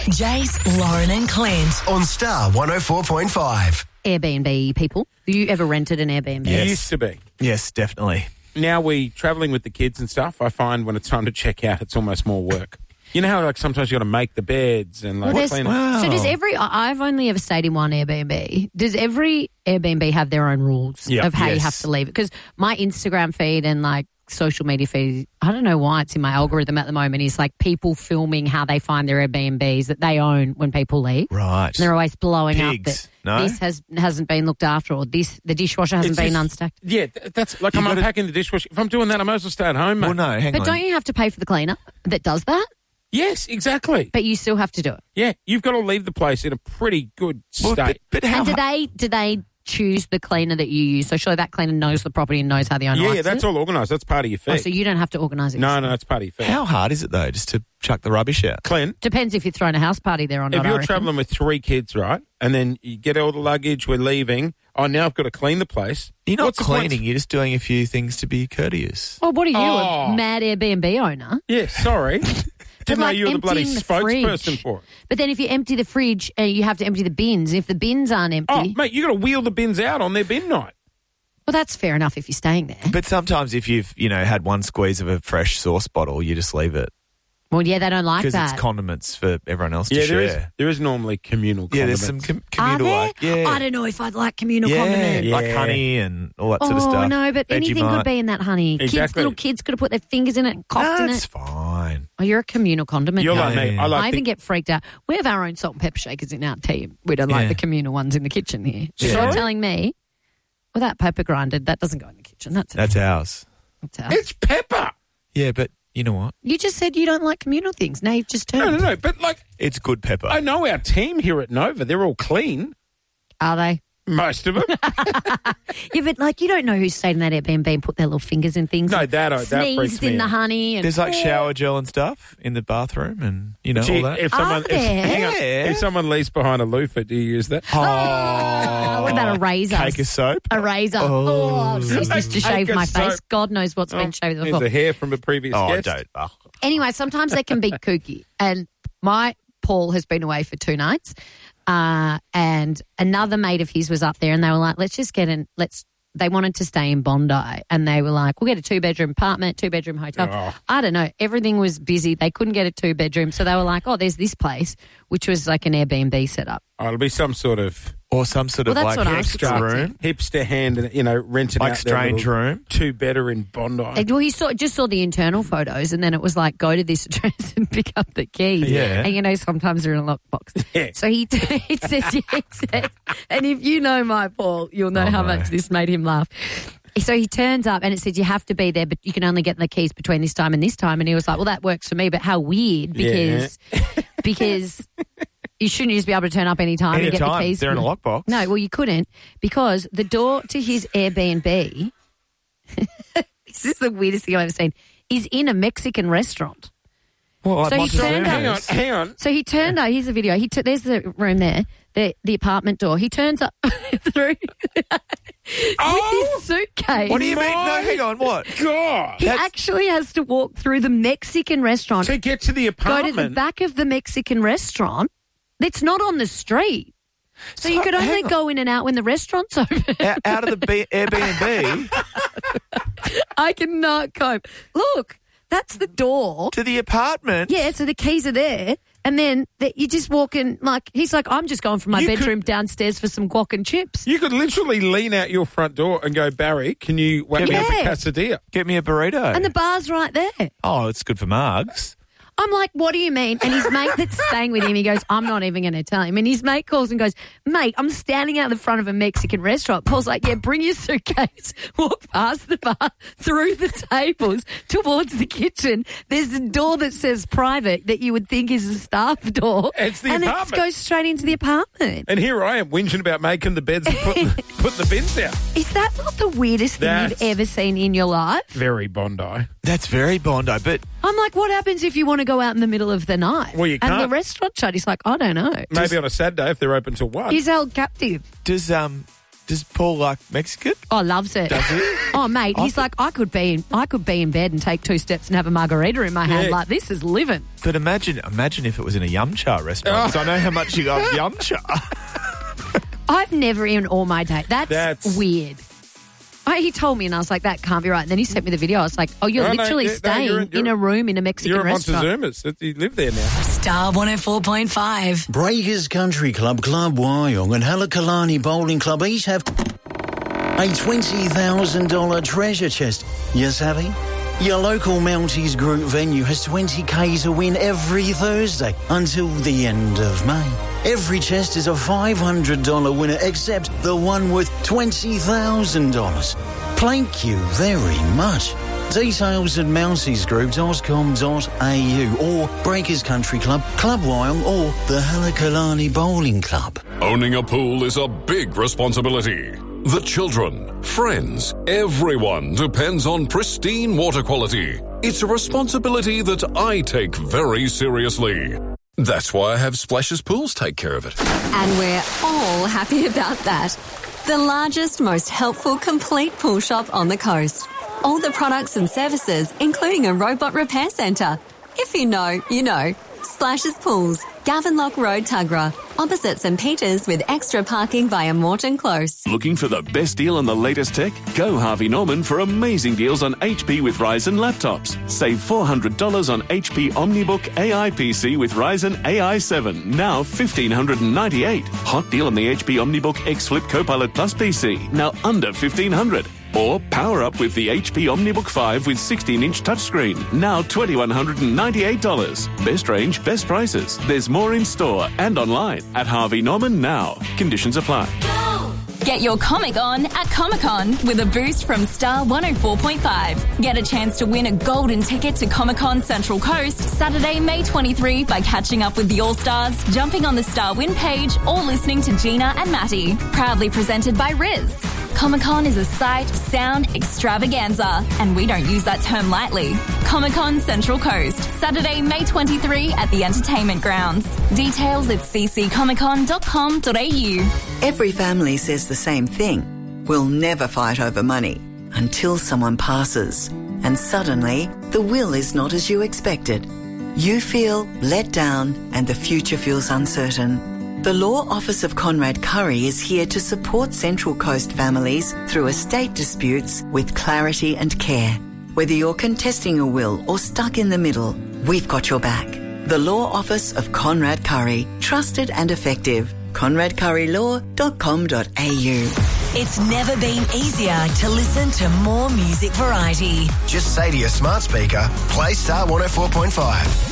Jace, Lauren and Clint on Star 104.5. Airbnb people. Have you ever rented an Airbnb? It used to be. Yes, definitely. Now travelling with the kids and stuff, I find when it's time to check out, it's almost more work. You know how sometimes you got to make the beds and clean it? So does I've only ever stayed in one Airbnb. Does every Airbnb have their own rules of how you have to leave it? Because my Instagram feed and social media feed, I don't know why it's in my algorithm at the moment, is people filming how they find their Airbnbs that they own when people leave. Right. And they're always blowing Pigs. up that this hasn't been looked after, or the dishwasher hasn't been unstacked. Yeah, that's I'm unpacking the dishwasher. If I'm doing that, I might as well stay at home, mate. Well, no, hang on. But don't you have to pay for the cleaner that does that? Yes, exactly. But you still have to do it. Yeah, you've got to leave the place in a pretty good state. But how? And do they choose the cleaner that you use? So surely that cleaner knows the property and knows how the owner likes it? Yeah, that's all organised. That's part of your fee. Oh, so you don't have to organise it? No, that's part of your fee. How hard is it, though, just to chuck the rubbish out? Clint? Depends if you're throwing a house party there or not. If you're travelling with 3 kids, right, and then you get all the luggage, we're leaving, now I've got to clean the place. You're not What's the cleaning, point? you're just doing a few things to be courteous. Well, what are you, a mad Airbnb owner? Yeah, sorry. Didn't know you were the bloody emptying the spokesperson fridge. for it. But then if you empty the fridge, you have to empty the bins. If the bins aren't empty... Oh, mate, you got to wheel the bins out on their bin night. Well, that's fair enough if you're staying there. But sometimes if you've, had one squeeze of a fresh sauce bottle, you just leave it. Well, yeah, they don't like that. Because it's condiments for everyone else to Yeah, share. there is normally communal condiments. Yeah, there's some Are communal there? I don't know if I'd like communal condiments. like honey and all that sort of stuff. Oh, no, but anything could be in that honey. Exactly. Little kids could have put their fingers in it and coughed in it. That's fine. Oh, you're a communal condiment You're guy. like me. I even get freaked out. We have our own salt and pepper shakers in our team. We don't like the communal ones in the kitchen here. Yeah. So you're telling me, well, that pepper grinder, that doesn't go in the kitchen. That's ours. That's ours. It's pepper. Yeah, but you know what? You just said you don't like communal things. Now you've just turned. No. But It's good pepper. I know our team here at Nova, they're all clean. Are they? Most of them. Yeah, but you don't know who stayed in that Airbnb and put their little fingers in things. No, that freaks sneezed me in the out. honey. And There's shower gel and stuff in the bathroom and, all that. If someone, there? if someone leaves behind a loofah, do you use that? what about a razor? Cake of soap? A razor. Oh, I'll use this to shave my face. God knows what's been shaved There's before. the hair from a previous Oh, guest. don't. Oh. Anyway, sometimes they can be kooky. And my Paul has been away for 2 nights. And another mate of his was up there and they were like, they wanted to stay in Bondi and they were like, we'll get a 2-bedroom apartment, 2-bedroom hotel. Oh. I don't know. Everything was busy. They couldn't get a 2-bedroom. So they were like, there's this place, which was like an Airbnb setup. Oh, it'll be some sort of Or some sort of that's what I was extra expecting. room. hipster hand, rented Like out their strange little room. 2-bedder in Bondi. Well, he just saw the internal photos and then it was like, go to this address and pick up the keys. Yeah. And sometimes they're in a lockbox. Yeah. So it says, and if you know my Paul, you'll know how much this made him laugh. So he turns up and it said you have to be there, but you can only get the keys between this time and this time. And he was like, well, that works for me, but how weird because you shouldn't just be able to turn up any time and get the keys. They're in a lockbox. No, well, you couldn't because the door to his Airbnb, this is the weirdest thing I've ever seen, is in a Mexican restaurant. Well, So he turned up. Hang on. So he turned up. Here's the video. There's the room there, the apartment door. He turns up through with his suitcase. What do you mean? No, hang on. What? God. He actually has to walk through the Mexican restaurant, To get to the go apartment. to the back of the Mexican restaurant. It's not on the street. So you could only hang on. go in and out when the restaurant's open. Out of the Airbnb I cannot cope. Look, that's the door. to the apartment. Yeah, so the keys are there. And then you just walk in, he's like, I'm just going from my bedroom downstairs for some guac and chips. You could literally lean out your front door and go, Barry, can you whack me up a Yeah. quesadilla? Get me a burrito. And the bar's right there. Oh, it's good for mugs. I'm like, what do you mean? And his mate that's staying with him, he goes, I'm not even going to tell him. And his mate calls and goes, mate, I'm standing out the front of a Mexican restaurant. Paul's like, yeah, bring your suitcase, walk past the bar, through the tables, towards the kitchen. There's a door that says private that you would think is a staff door. It's the and apartment. it goes straight into the apartment. And here I am whinging about making the beds and putting the bins out. Is that not the weirdest thing That's- you've ever seen in your life? Very Bondi. That's very Bondi, but I'm like, what happens if you want to go out in the middle of the night? Well, you And the can't. restaurant shut. He's like, I don't know. Maybe on a Saturday if they're open till 1. He's held captive. does Does Paul like Mexican? Oh, loves it. Does he? Oh, mate, he's like, I could be in bed and take 2 steps and have a margarita in my hand. Yeah. Like, this is living. But imagine if it was in a yum cha restaurant. Because I know how much you love yum cha. I've never eaten all my day. That's weird. He told me, and I was like, that can't be right. And then he sent me the video. I was like, oh, you're literally staying in a room in a Mexican restaurant. You're at Montezuma's. You live there now. Star 104.5. Breakers Country Club, Club Wyong and Halakalani Bowling Club each have a $20,000 treasure chest. You savvy? Your local Mounties Group venue has 20k to win every Thursday until the end of May. Every chest is a $500 winner except the one worth $20,000. Thank you very much. Details at mountiesgroup.com.au or Breakers Country Club, Club Wyong or the Halakalani Bowling Club. Owning a pool is a big responsibility. The children, friends, everyone depends on pristine water quality. It's a responsibility that I take very seriously. That's why I have Splashes Pools take care of it. And we're all happy about that. The largest, most helpful, complete pool shop on the coast. All the products and services, including a robot repair centre. If you know, you know. Splashes Pools, Gavenlock Road, Tuggerah, opposite St Peters with extra parking via Moreton Close. Looking for the best deal on the latest tech? Go Harvey Norman for amazing deals on HP with Ryzen laptops. Save $400 on HP OmniBook AI PC with Ryzen AI 7, now $1,598. Hot deal on the HP OmniBook X Flip Copilot Plus PC, now under $1,500. Or power up with the HP OmniBook 5 with 16-inch touchscreen, now $2,198. Best range, best prices. There's more in store and online at Harvey Norman now. Conditions apply. Get your comic on at Comic-Con with a boost from Star 104.5. Get a chance to win a golden ticket to Comic-Con Central Coast Saturday, May 23 by catching up with the All-Stars, jumping on the Star Win page, or listening to Gina and Matty. Proudly presented by Riz. Comic-Con is a sight, sound extravaganza, and we don't use that term lightly. Comic-Con Central Coast, Saturday, May 23 at the Entertainment Grounds. Details at cccomiccon.com.au. Every family says the same thing. We'll never fight over money until someone passes. And suddenly, the will is not as you expected. You feel let down and the future feels uncertain. The Law Office of Conrad Curry is here to support Central Coast families through estate disputes with clarity and care. Whether you're contesting a will or stuck in the middle, we've got your back. The Law Office of Conrad Curry. Trusted and effective. ConradCurryLaw.com.au. It's never been easier to listen to more music variety. Just say to your smart speaker, play Star 104.5.